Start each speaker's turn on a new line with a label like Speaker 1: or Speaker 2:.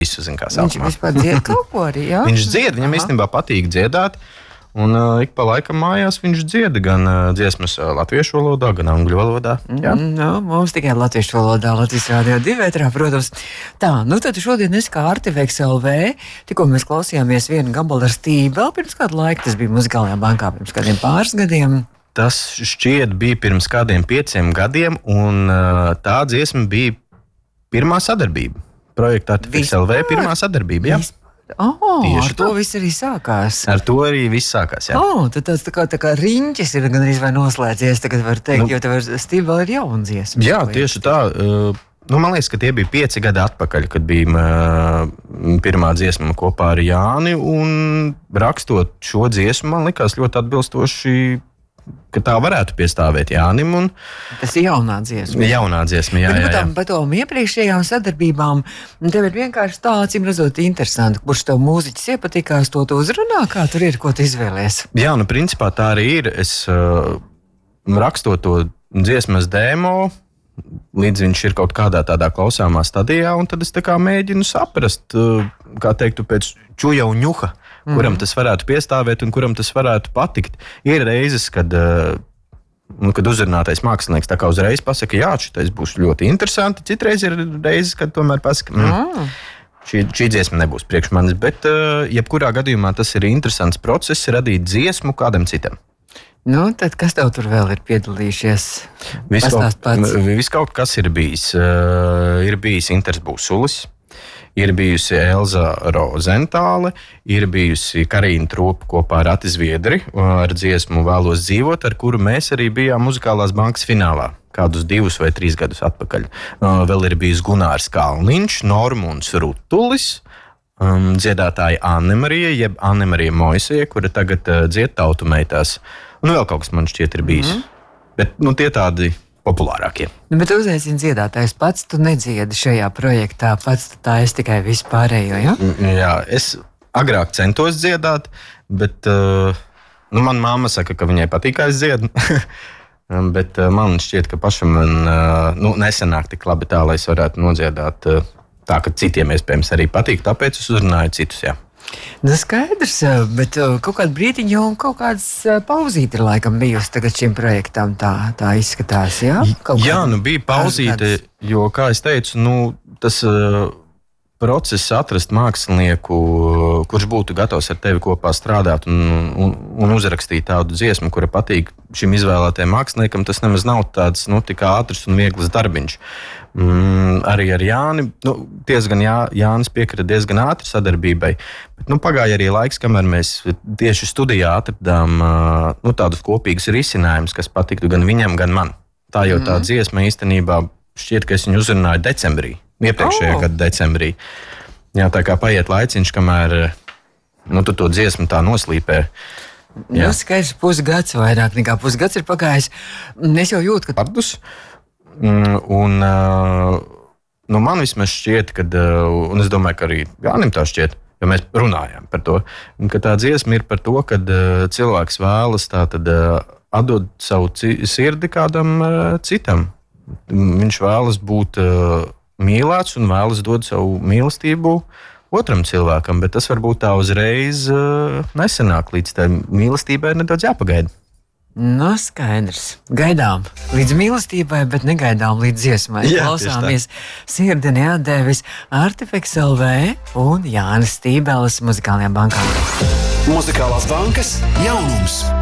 Speaker 1: visu, zin kā
Speaker 2: Viņš
Speaker 1: sākumā.
Speaker 2: vispār dzied kaut ko arī, jā?
Speaker 1: Viņš dzied, viņam īstenībā patīk dziedāt. Un ik pa laikam mājās viņš dzieda gan dziesmas latviešu valodā, gan angļu valodā.
Speaker 2: Mums tikai latviešu valodā, Latvijas Rādio 2 ētrā, protams. Tā, tad šodien es kā Artifeks LV, tikko mēs klausījāmies vienu gabalu ar Stībeli, pirms kādu laiku tas bija Muzikālajā bankā, pirms kādiem pāris gadiem.
Speaker 1: Tas šķiet bija pirms kādiem 5 gadiem, un tā dziesma bija pirmā sadarbība. Projekta Artifeks LV pirmā sadarbība, jā.
Speaker 2: Ar to viss arī sākās.
Speaker 1: Ar to arī viss sākās, jā.
Speaker 2: Tad tas tā kā riņķis ir gan arī vai noslēdzies, tagad var teikt, jo tev Stībeli ir jauna dziesma.
Speaker 1: Jā, tieši tā. Man liekas, ka tie bija 5 gadi atpakaļ, kad bija pirmā dziesma kopā ar Jāni, un rakstot šo dziesmu, man likās ļoti atbilstoši, ka tā varētu piestāvēt Jānim.
Speaker 2: Tas ir jaunā dziesma.
Speaker 1: Jaunā dziesma, jā.
Speaker 2: Par tām iepriekšējām sadarbībām tev ir vienkārši tā, acīm redzot, interesanti, kurš tev mūziķis iepatikās, to uzrunā, kā tur ir, ko tu izvēlies.
Speaker 1: Jā, principā tā arī ir. Es rakstot to dziesmas demo, līdz viņš ir kaut kādā tādā klausāmā stadijā, un tad es tā kā mēģinu saprast, kā teiktu, pēc čuja un ņuha, kuram tas varētu piestāvēt un kuram tas varētu patikt. Ir reizes, kad uzrunātais mākslinieks tā kā uzreiz pasaka, jā, šitais būs ļoti interesanti. Citreiz ir reizes, kad tomēr pasaka, šī dziesma nebūs priekš manis, bet jebkurā gadījumā tas ir interesants process radīt dziesmu kādam citam.
Speaker 2: Tad kas tev tur vēl ir piedalījušies?
Speaker 1: Viss kaut kas ir bijis. Ir bijis Inters Busulis, ir bijusi Elza Rozentāle, ir bijusi Karīna Tropa kopā ar Ati Zviedri ar dziesmu Vēlos dzīvot, ar kuru mēs arī bijām Muzikālās bankas finālā kādus 2 vai 3 gadus atpakaļ. Vēl ir bijis Gunārs Kalniņš, Normunds Rutulis, dziedātāja Annemarija, jeb Annemarija Moiseja, kura tagad dzied Tautu meitās. Un vēl kaut kas man šķiet ir bijis. Bet tie tādi populārākie.
Speaker 2: Bet uzaicini dziedātājs pats, tu nedziedi šajā projektā, pats tā es tikai vispārējo, ja?
Speaker 1: Jā, es agrāk centos dziedāt, bet man mamma saka, ka viņai patīk, kā es dziedu. Bet man šķiet, ka pašam nesenāk tik labi tā, lai es varētu nodziedāt tā, ka citiem iespējams arī patīk, tāpēc es uzrunāju citus, jā.
Speaker 2: Skaidrs, bet kaut kāda brītiņa jau un kaut kāds pauzīte ir laikam bijusi tagad šim projektam, tā izskatās, jā?
Speaker 1: Jā, bija pauzīte, jo, kā es teicu, tas process atrast mākslinieku, kurš būtu gatavs ar tevi kopā strādāt un uzrakstīt tādu dziesmu, kura patīk šim izvēlētajam māksliniekam, tas nemaz nav tāds tik ātrs un viegls darbiņš. Arī ar Jāni, Jānis piekrita diezgan ātri sadarbībai, bet pagāja arī laiks, kamēr mēs tieši studijā atradām tādus kopīgus risinājumus, kas patiktu gan viņam, gan man. Tā jau tā dziesma īstenībā šķiet, ka es viņu uzrunāju decembrī. Iepriekšējā gada decembrī. Jā, tā kā paiet laiciņš, kamēr tu to dziesmu tā noslīpē.
Speaker 2: Skaidrs, pusgads, vairāk nekā pusgads ir pagājis. Es jau jūtu, ka
Speaker 1: Pardus. Un man vismaz šķiet, un es domāju, ka arī Jānim tā šķiet, jo mēs runājām par to, ka tā dziesma ir par to, kad cilvēks vēlas tātad atdot savu sirdi kādam citam. Viņš vēlas būt mīlēts un vēlas dot savu mīlestību otram cilvēkam, bet tas varbūt tā uzreiz nesenāk, līdz tā mīlestībai nedaudz jāpagaida.
Speaker 2: Skaidrs. Gaidām līdz mīlestībai, bet negaidām līdz dziesmai. Klausāmies Sirdi neatdevis Artifeks LV un Jānis Stībelis Muzikālajām bankām.
Speaker 3: Muzikālās bankas jaunums.